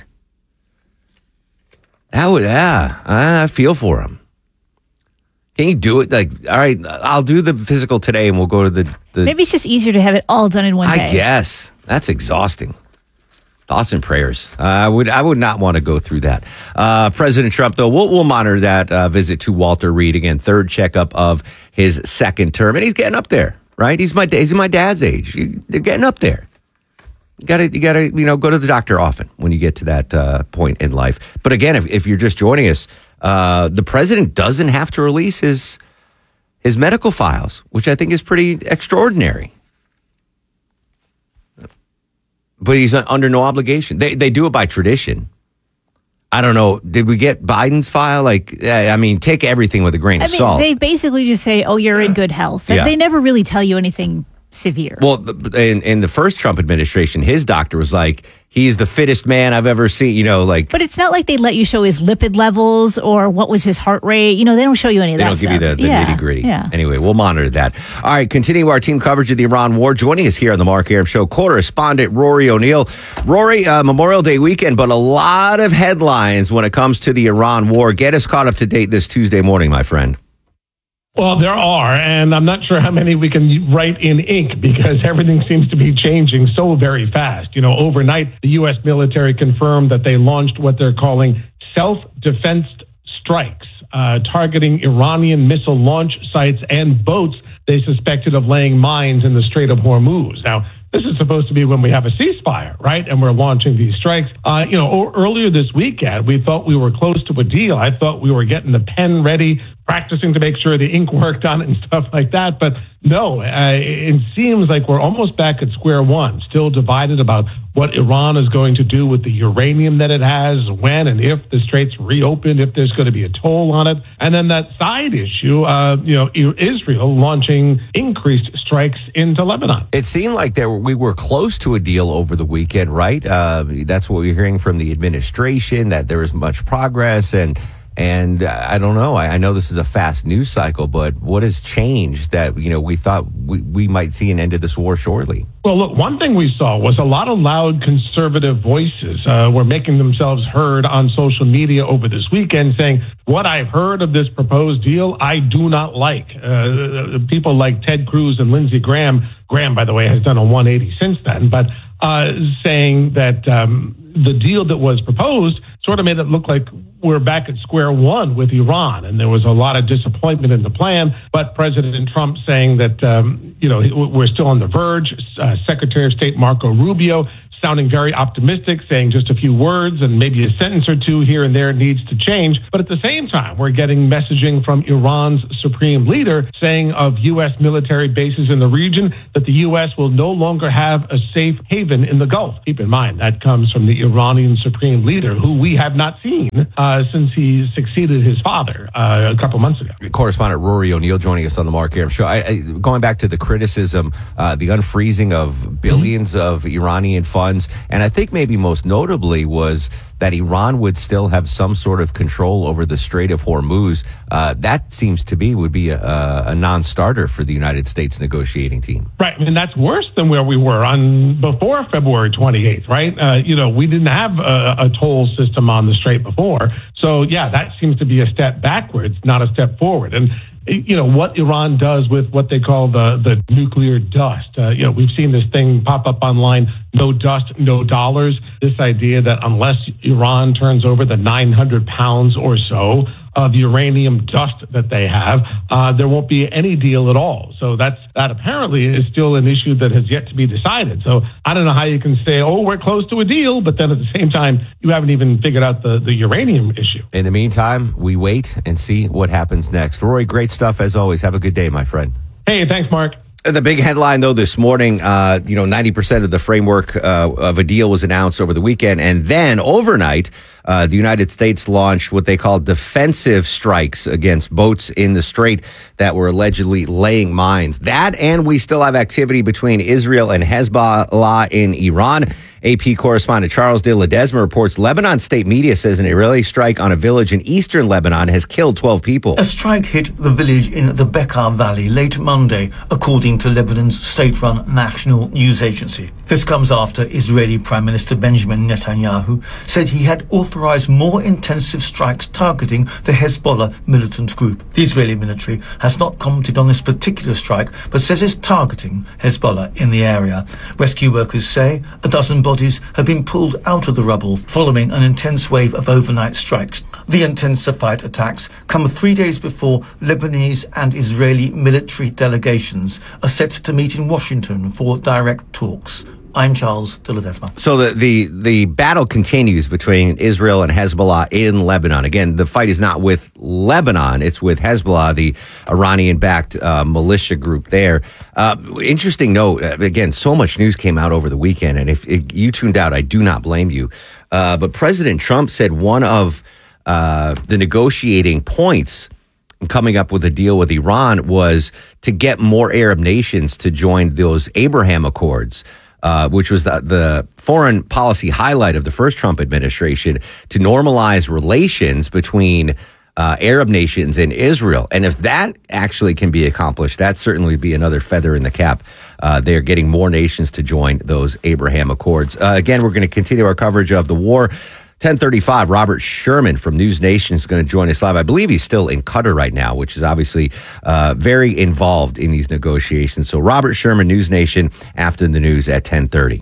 I feel for him. Can you do it? Like, all right, I'll do the physical today and we'll go to the Maybe it's just easier to have it all done in one day. I guess. That's exhausting. Thoughts and prayers. I would not want to go through that. President Trump, though, we'll monitor that visit to Walter Reed again, third checkup of his second term, and he's getting up there, right? He's my dad's age. They're getting up there. You gotta go to the doctor often when you get to that point in life. But again, if you're just joining us, the president doesn't have to release his medical files, which I think is pretty extraordinary. But he's under no obligation. They do it by tradition. I don't know. Did we get Biden's file? Take everything with a grain of salt. They basically just say, "Oh, you're in good health." Yeah. They never really tell you anything severe. Well, in the first Trump administration, his doctor was like, he's the fittest man I've ever seen, But it's not like they let you show his lipid levels or what was his heart rate. They don't show you any of that stuff. They don't give you the nitty gritty. Yeah. Anyway, we'll monitor that. All right, continue our team coverage of the Iran war. Joining us here on the Mark Arum Show, correspondent Rory O'Neill. Rory, Memorial Day weekend, but a lot of headlines when it comes to the Iran war. Get us caught up to date this Tuesday morning, my friend. Well, there are, and I'm not sure how many we can write in ink because everything seems to be changing so very fast. Overnight, the U.S. military confirmed that they launched what they're calling self-defense strikes, targeting Iranian missile launch sites and boats they suspected of laying mines in the Strait of Hormuz. Now, this is supposed to be when we have a ceasefire, right? And we're launching these strikes. Earlier this weekend, we thought we were close to a deal. I thought we were getting the pen ready practicing to make sure the ink worked on it and stuff like that. But no, it seems like we're almost back at square one, still divided about what Iran is going to do with the uranium that it has, when and if the straits reopen, if there's going to be a toll on it. And then that side issue, Israel launching increased strikes into Lebanon. It seemed like we were close to a deal over the weekend, right? That's what we're hearing from the administration, that there was much progress. And I don't know. I know this is a fast news cycle, but what has changed that, we thought we might see an end to this war shortly? Well, look, one thing we saw was a lot of loud conservative voices were making themselves heard on social media over this weekend saying, what I've heard of this proposed deal, I do not like. People like Ted Cruz and Lindsey Graham, by the way, has done a 180 since then, but saying that the deal that was proposed sort of made it look like we're back at square one with Iran, and there was a lot of disappointment in the plan. But President Trump saying that we're still on the verge. Secretary of State Marco Rubio sounding very optimistic, saying just a few words and maybe a sentence or two here and there needs to change. But at the same time, we're getting messaging from Iran's supreme leader saying of U.S. military bases in the region that the U.S. will no longer have a safe haven in the Gulf. Keep in mind, that comes from the Iranian supreme leader, who we have not seen since he succeeded his father a couple months ago. Correspondent Rory O'Neill joining us on the Mark Arum Show. Going back to the criticism, the unfreezing of billions of Iranian funds, and I think maybe most notably was that Iran would still have some sort of control over the Strait of Hormuz. That seems to would be a non-starter for the United States negotiating team. Right. I mean, that's worse than where we were before February 28th, right? We didn't have a toll system on the Strait before. So, yeah, that seems to be a step backwards, not a step forward. And what Iran does with what they call the nuclear dust. We've seen this thing pop up online, no dust, no dollars. This idea that unless Iran turns over the 900 pounds or so of uranium dust that they have, there won't be any deal at all. So that apparently is still an issue that has yet to be decided. So I don't know how you can say, we're close to a deal, but then at the same time, you haven't even figured out the uranium issue. In the meantime, we wait and see what happens next. Roy, great stuff as always. Have a good day, my friend. Hey, thanks, Mark. The big headline, though, this morning, 90% of the framework of a deal was announced over the weekend. And then overnight, the United States launched what they call defensive strikes against boats in the Strait that were allegedly laying mines. That, and we still have activity between Israel and Hezbollah in Iran. AP correspondent Charles de Ledesma reports Lebanon state media says an Israeli strike on a village in eastern Lebanon has killed 12 people. A strike hit the village in the Bekaa Valley late Monday, according to Lebanon's state-run national news agency. This comes after Israeli Prime Minister Benjamin Netanyahu said he had authorized more intensive strikes targeting the Hezbollah militant group. The Israeli military has not commented on this particular strike, but says it's targeting Hezbollah in the area. Rescue workers say a dozen bodies have been pulled out of the rubble following an intense wave of overnight strikes. The intensified attacks come 3 days before Lebanese and Israeli military delegations are set to meet in Washington for direct talks. I'm Charles de Ledesma. So the battle continues between Israel and Hezbollah in Lebanon. Again, the fight is not with Lebanon. It's with Hezbollah, the Iranian-backed militia group there. Interesting note, again, so much news came out over the weekend, and if you tuned out, I do not blame you. But President Trump said one of the negotiating points coming up with a deal with Iran was to get more Arab nations to join those Abraham Accords, which was the foreign policy highlight of the first Trump administration, to normalize relations between Arab nations and Israel. And if that actually can be accomplished, that certainly would be another feather in the cap. They're getting more nations to join those Abraham Accords. Again, we're going to continue our coverage of the war. 10:35, Robert Sherman from News Nation is going to join us live. I believe he's still in Qatar right now, which is obviously very involved in these negotiations. So Robert Sherman, News Nation, after the news at 10:30.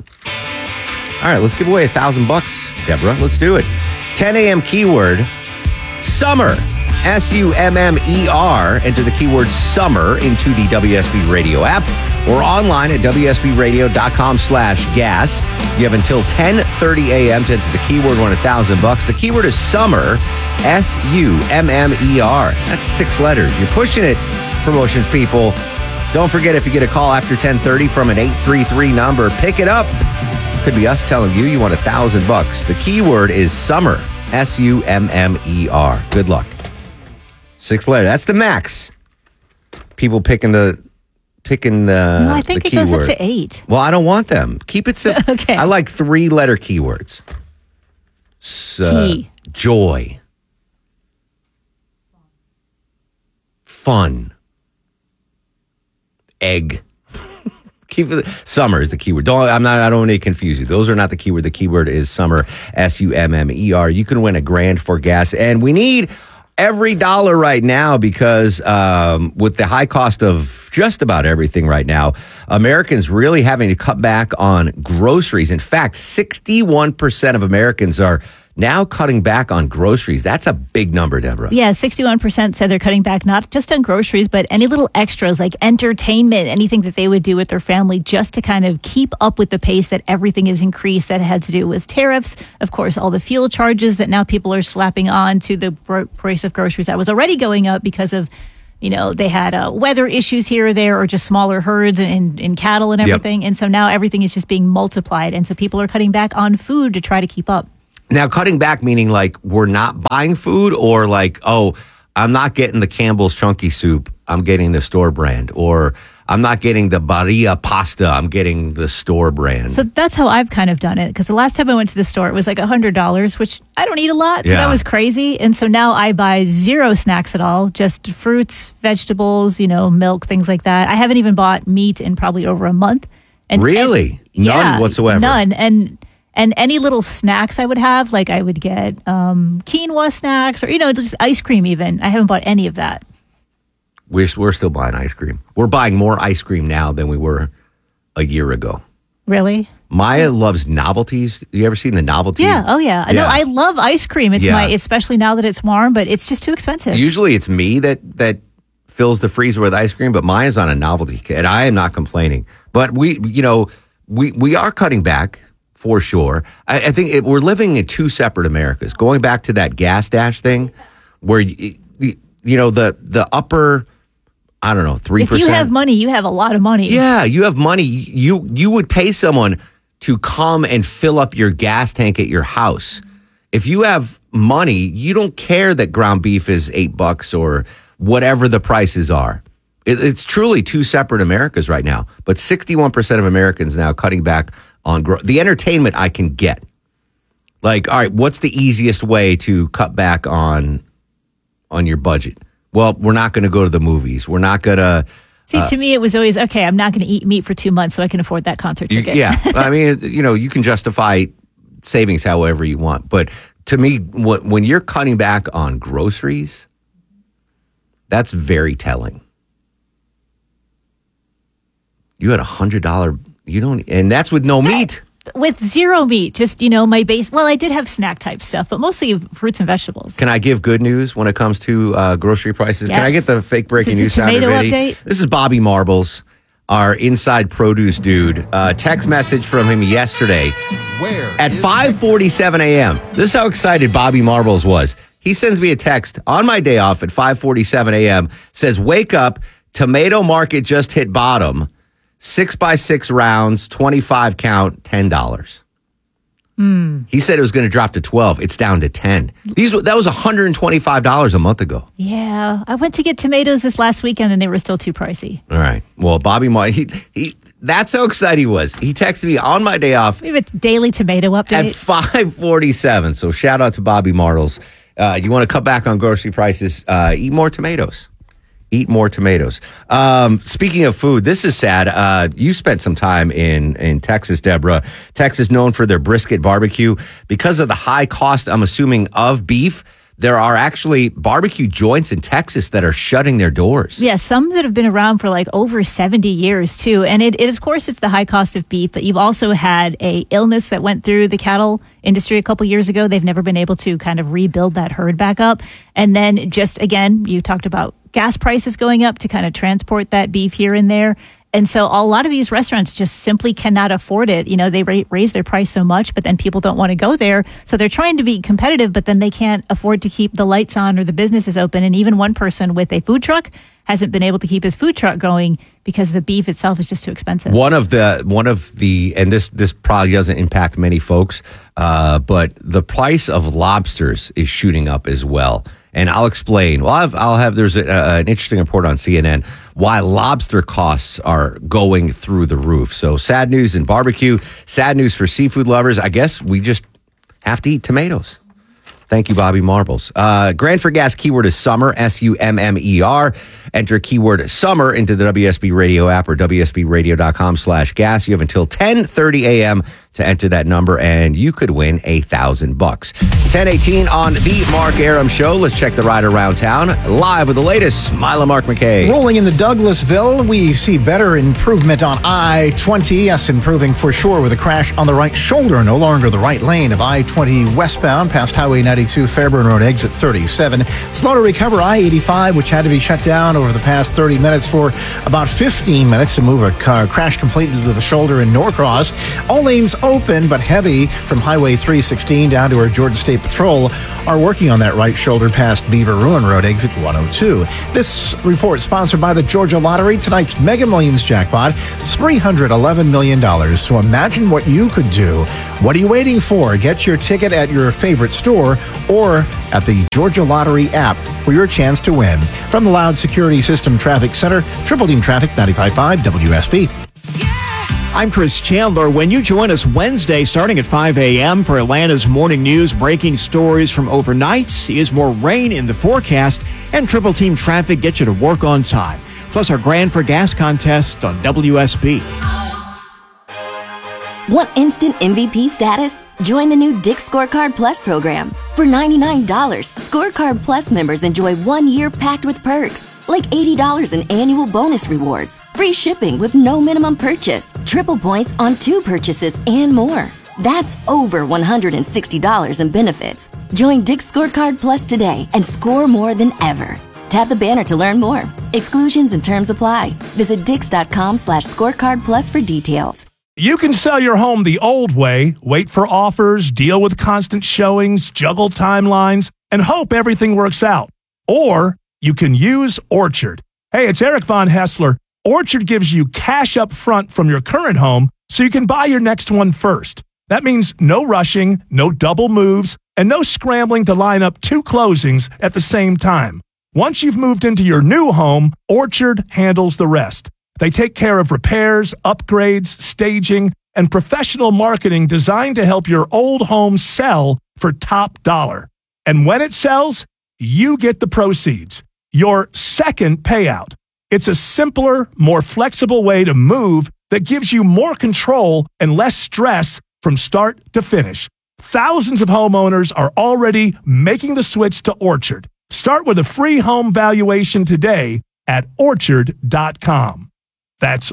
All right, let's give away $1,000, Deborah. Let's do it. 10 a.m. keyword, summer. SUMMER. Enter the keyword summer into the WSB radio app. or online at WSBRadio.com/gas. You have until 10:30 a.m. to enter the keyword, win $1,000. The keyword is summer, SUMMER. That's 6 letters. You're pushing it, promotions people. Don't forget, if you get a call after 10:30 from an 833 number, pick it up. Could be us telling you you want $1,000. The keyword is summer, SUMMER. Good luck. 6 letters. That's the max. People picking the No, I think it goes up to 8. Well, I don't want them. Keep it simple. Okay. I like 3-letter keywords. Key. Joy. Fun. Egg. Keep it. Summer is the keyword. I don't want to confuse you. Those are not the keyword. The keyword is summer, SUMMER. You can win $1,000 for gas, and we need every dollar right now because with the high cost of just about everything right now, Americans really having to cut back on groceries. In fact, 61% of Americans are now cutting back on groceries. That's a big number, Deborah. Yeah, 61% said they're cutting back not just on groceries, but any little extras like entertainment, anything that they would do with their family just to kind of keep up with the pace that everything is increased. That had to do with tariffs, of course, all the fuel charges that now people are slapping on to the price of groceries that was already going up because of, they had weather issues here or there or just smaller herds in cattle and everything. Yep. And so now everything is just being multiplied. And so people are cutting back on food to try to keep up. Now, cutting back meaning like we're not buying food, or like, oh, I'm not getting the Campbell's Chunky Soup, I'm getting the store brand, or I'm not getting the Barilla pasta, I'm getting the store brand. So that's how I've kind of done it, because the last time I went to the store, it was like $100, which I don't eat a lot, so that was crazy. And so now I buy 0 snacks at all, just fruits, vegetables, milk, things like that. I haven't even bought meat in probably over a month. Really? None whatsoever? None. And any little snacks I would have, like I would get quinoa snacks or, just ice cream even. I haven't bought any of that. We're still buying ice cream. We're buying more ice cream now than we were a year ago. Really? Maya loves novelties. You ever seen the novelty? Yeah. Oh, yeah. No, I love ice cream. It's especially now that it's warm, but it's just too expensive. Usually it's me that fills the freezer with ice cream, but Maya's on a novelty kit, and I am not complaining. But we are cutting back. For sure. I think we're living in 2 separate Americas. Going back to that gas dash thing where, the upper, I don't know, 3%. If you have money, you have a lot of money. Yeah, you have money. You would pay someone to come and fill up your gas tank at your house. If you have money, you don't care that ground beef is $8 or whatever the prices are. It's truly 2 separate Americas right now. But 61% of Americans now cutting back on the entertainment I can get. Like, all right, what's the easiest way to cut back on your budget? Well, we're not going to go to the movies. We're not going to... See, to me, it was always, okay, I'm not going to eat meat for 2 months so I can afford that concert ticket. Yeah. I mean, you can justify savings however you want. But to me, when you're cutting back on groceries, that's very telling. You had $100... and that's with no meat. With 0 meat, just, my base. Well, I did have snack type stuff, but mostly fruits and vegetables. Can I give good news when it comes to grocery prices? Yes. Can I get the fake breaking news sound? Tomato update? This is Bobby Marbles, our inside produce dude. Text message from him yesterday at 5:47 a.m. This is how excited Bobby Marbles was. He sends me a text on my day off at 5:47 a.m. Says, "Wake up, tomato market just hit bottom. 6x6 rounds, 25 count, $10. He said it was going to drop to 12. It's down to 10. That was $125 a month ago. Yeah, I went to get tomatoes this last weekend and they were still too pricey. All right. Well, Bobby, that's how excited he was. He texted me on my day off. We have a daily tomato update at 5:47. So shout out to Bobby Martles. You want to cut back on grocery prices? Eat more tomatoes. Eat more tomatoes. Speaking of food, this is sad. You spent some time in Texas, Deborah. Texas known for their brisket barbecue. Because of the high cost, I'm assuming, of beef, there are actually barbecue joints in Texas that are shutting their doors. Yeah, some that have been around for like over 70 years too. And it of course, it's the high cost of beef, but you've also had a illness that went through the cattle industry a couple years ago. They've never been able to kind of rebuild that herd back up. And then just again, you talked about gas prices going up to kind of transport that beef here and there. And so a lot of these restaurants just simply cannot afford it. You know, they raise their price so much, but then people don't want to go there. So they're trying to be competitive, but then they can't afford to keep the lights on or the businesses open. And even one person with a food truck hasn't been able to keep his food truck going because the beef itself is just too expensive. One of the, and this probably doesn't impact many folks, but the price of lobsters is shooting up as well. And I'll explain. Well, there's an interesting report on CNN why lobster costs are going through the roof. So sad news in barbecue, sad news for seafood lovers. I guess we just have to eat tomatoes. Thank you, Bobby Marbles. Granford Gas keyword is summer, SUMMER. Enter keyword summer into the WSB Radio app or WSBradio.com/gas. You have until 10:30 a.m. to enter that number, and you could win $1,000. 10:18 on the Mark Arum Show. Let's check the ride around town. Live with the latest. Smile and Mark McKay. Rolling into Douglasville, we see better improvement on I-20. Yes, improving for sure with a crash on the right shoulder. No longer the right lane of I-20 westbound past Highway 92, Fairburn Road, exit 37. Slow to recover I-85, which had to be shut down over the past 30 minutes for about 15 minutes to move a car. Crash completed to the shoulder in Norcross. All lanes open but heavy from Highway 316 down to where Georgia State Patrol are working on that right shoulder past Beaver Ruin Road, exit 102. This report sponsored by the Georgia Lottery. Tonight's Mega Millions jackpot, $311 million. So imagine what you could do. What are you waiting for? Get your ticket at your favorite store or at the Georgia Lottery app for your chance to win. From the Loud Security System Traffic Center, Triple Team Traffic 95.5 WSB. I'm Chris Chandler. When you join us Wednesday starting at 5 a.m. for Atlanta's morning news, breaking stories from overnight, is more rain in the forecast, and Triple Team Traffic gets you to work on time. Plus our Granford Gas contest on WSB. Want instant MVP status? Join the new Dick's Scorecard Plus program. For $99, Scorecard Plus members enjoy 1 year packed with perks, like $80 in annual bonus rewards, free shipping with no minimum purchase, triple points on 2 purchases, and more. That's over $160 in benefits. Join Dick's Scorecard Plus today and score more than ever. Tap the banner to learn more. Exclusions and terms apply. Visit Dix.com/scorecard plus for details. You can sell your home the old way, wait for offers, deal with constant showings, juggle timelines, and hope everything works out. Or you can use Orchard. Hey, it's Eric Von Hessler. Orchard gives you cash up front from your current home so you can buy your next one first. That means no rushing, no double moves, and no scrambling to line up 2 closings at the same time. Once you've moved into your new home, Orchard handles the rest. They take care of repairs, upgrades, staging, and professional marketing designed to help your old home sell for top dollar. And when it sells, you get the proceeds, your second payout. It's a simpler, more flexible way to move that gives you more control and less stress from start to finish. Thousands of homeowners are already making the switch to Orchard. Start with a free home valuation today at Orchard.com. That's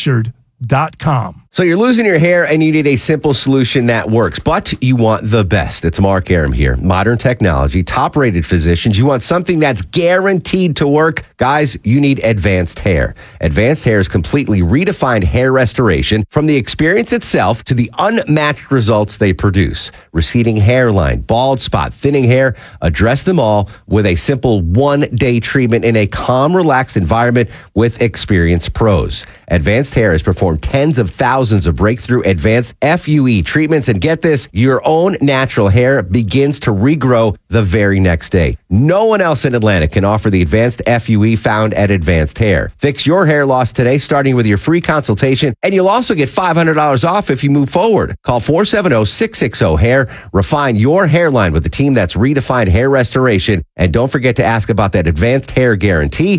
Orchard.com. So you're losing your hair and you need a simple solution that works, but you want the best. It's Mark Arum here. Modern technology, top-rated physicians. You want something that's guaranteed to work. Guys, you need Advanced Hair. Advanced Hair is completely redefined hair restoration from the experience itself to the unmatched results they produce. Receding hairline, bald spot, thinning hair, address them all with a simple 1-day treatment in a calm, relaxed environment with experienced pros. Advanced Hair has performed tens of thousands of breakthrough advanced FUE treatments, and get this, your own natural hair begins to regrow the very next day. No one else in Atlanta can offer the advanced FUE found at Advanced Hair. Fix your hair loss today, starting with your free consultation, and you'll also get $500 off if you move forward. Call 470-660-HAIR. Refine your hairline with the team that's redefined hair restoration, and don't forget to ask about that Advanced Hair Guarantee,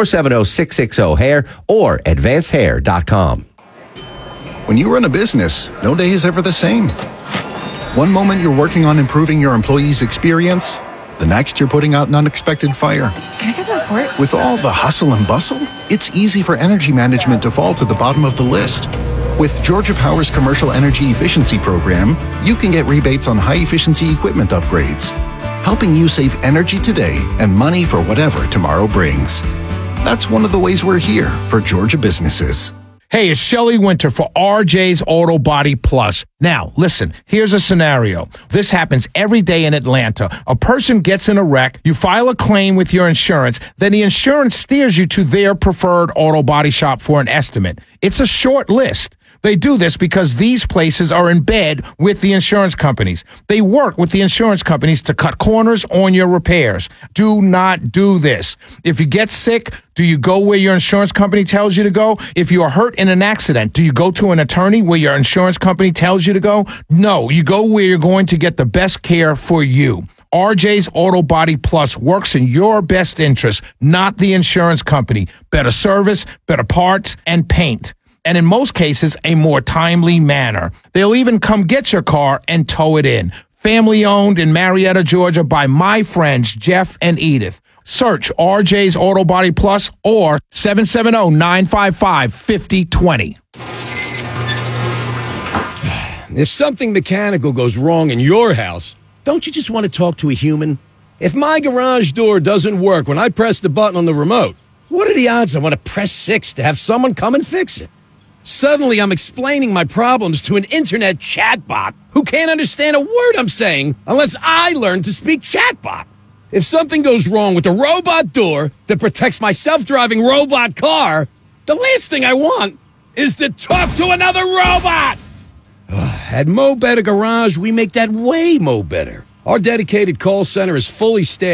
470-660-HAIR or advancedhair.com. When you run a business, no day is ever the same. One moment you're working on improving your employees' experience, the next you're putting out an unexpected fire. Can I get the report? With all the hustle and bustle, it's easy for energy management to fall to the bottom of the list. With Georgia Power's Commercial Energy Efficiency Program, you can get rebates on high-efficiency equipment upgrades, helping you save energy today and money for whatever tomorrow brings. That's one of the ways we're here for Georgia businesses. Hey, it's Shelley Winter for RJ's Auto Body Plus. Now, listen, here's a scenario. This happens every day in Atlanta. A person gets in a wreck, you file a claim with your insurance, then the insurance steers you to their preferred auto body shop for an estimate. It's a short list. They do this because these places are in bed with the insurance companies. They work with the insurance companies to cut corners on your repairs. Do not do this. If you get sick, do you go where your insurance company tells you to go? If you are hurt in an accident, do you go to an attorney where your insurance company tells you to go? No, you go where you're going to get the best care for you. RJ's Auto Body Plus works in your best interest, not the insurance company. Better service, better parts, and paint. And in most cases, a more timely manner. They'll even come get your car and tow it in. Family owned in Marietta, Georgia by my friends Jeff and Edith. Search RJ's Auto Body Plus or 770-955-5020. If something mechanical goes wrong in your house, don't you just want to talk to a human? If my garage door doesn't work when I press the button on the remote, what are the odds I want to press 6 to have someone come and fix it? Suddenly, I'm explaining my problems to an internet chatbot who can't understand a word I'm saying unless I learn to speak chatbot. If something goes wrong with the robot door that protects my self-driving robot car, the last thing I want is to talk to another robot. At Mo Better Garage, we make that way mo better. Our dedicated call center is fully staffed.